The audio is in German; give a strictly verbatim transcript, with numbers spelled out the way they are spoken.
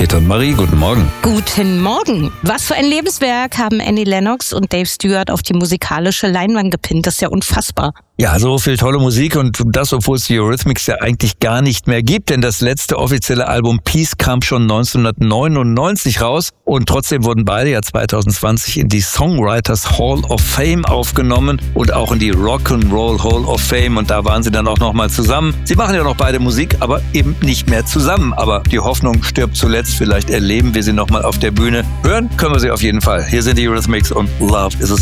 Peter und Marie, guten Morgen. Guten Morgen. Was für ein Lebenswerk haben Annie Lennox und Dave Stewart auf die musikalische Leinwand gepinnt. Das ist ja unfassbar. Ja, so viel tolle Musik und das, obwohl es die Eurythmics ja eigentlich gar nicht mehr gibt, denn das letzte offizielle Album Peace kam schon neunzehnhundertneunundneunzig raus und trotzdem wurden beide ja zwanzig zwanzig in die Songwriters Hall of Fame aufgenommen und auch in die Rock'n'Roll Hall of Fame und da waren sie dann auch nochmal zusammen. Sie machen ja noch beide Musik, aber eben nicht mehr zusammen, aber die Hoffnung stirbt zuletzt, vielleicht erleben wir sie nochmal auf der Bühne. Hören können wir sie auf jeden Fall. Hier sind die Eurythmics und Love is a